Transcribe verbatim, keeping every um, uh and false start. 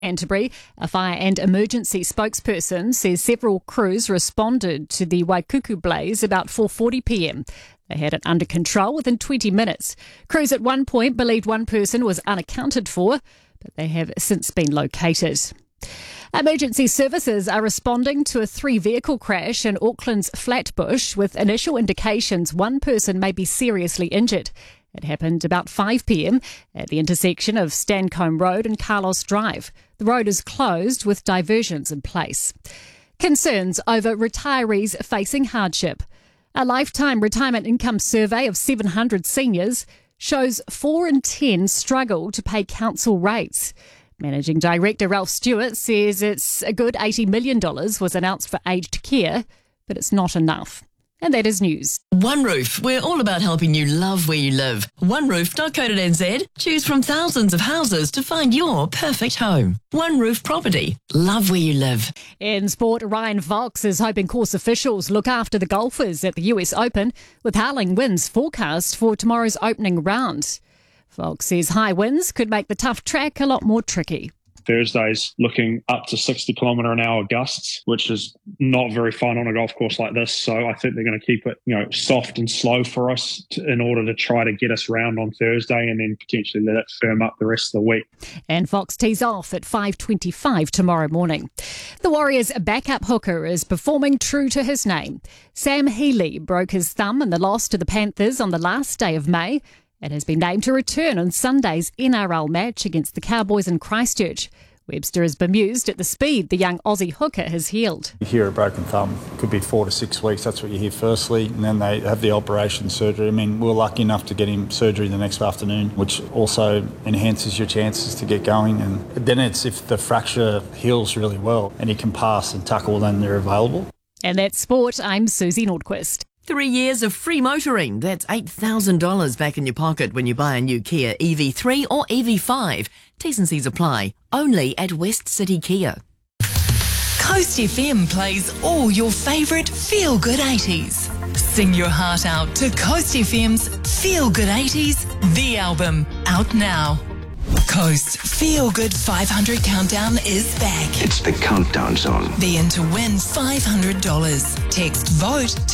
Canterbury, a fire and emergency spokesperson, says several crews responded to the Waikuku blaze about four forty p m. They had it under control within twenty minutes. Crews at one point believed one person was unaccounted for, but they have since been located. Emergency services are responding to a three-vehicle crash in Auckland's Flatbush with initial indications one person may be seriously injured. It happened about five p m at the intersection of Stancombe Road and Carlos Drive. The road is closed with diversions in place. Concerns over retirees facing hardship. A lifetime retirement income survey of seven hundred seniors shows four in ten struggle to pay council rates. Managing Director Ralph Stewart says it's a good eighty million dollars was announced for aged care, but it's not enough. And that is news. One Roof, we're all about helping you love where you live. one roof dot co dot n z. Choose from thousands of houses to find your perfect home. One Roof Property. Love where you live. In sport, Ryan Fox is hoping course officials look after the golfers at the U S Open, with howling winds forecast for tomorrow's opening round. Fox says high winds could make the tough track a lot more tricky. Thursday's looking up to sixty kilometre an hour gusts, which is not very fun on a golf course like this. So I think they're going to keep it, you know, soft and slow for us to, in order to try to get us round on Thursday and then potentially let it firm up the rest of the week. And Fox tees off at five twenty-five tomorrow morning. The Warriors' backup hooker is performing true to his name. Sam Healey broke his thumb in the loss to the Panthers on the last day of May. It has been named to return on Sunday's N R L match against the Cowboys in Christchurch. Webster is bemused at the speed the young Aussie hooker has healed. You hear a broken thumb, could be four to six weeks, that's what you hear firstly, and then they have the operation surgery. I mean, we we're lucky enough to get him surgery the next afternoon, which also enhances your chances to get going. And then it's if the fracture heals really well and he can pass and tackle, then they're available. And that's sport. I'm Susie Nordquist. Three years of free motoring. That's eight thousand dollars back in your pocket when you buy a new Kia E V three or E V five. T's and C's apply. Only at West City Kia. Coast F M plays all your favourite feel-good eighties. Sing your heart out to Coast F M's Feel Good eighties, the album, out now. Coast Feel Good five hundred Countdown is back. It's the countdown song. Be in to win five hundred dollars. Text VOTE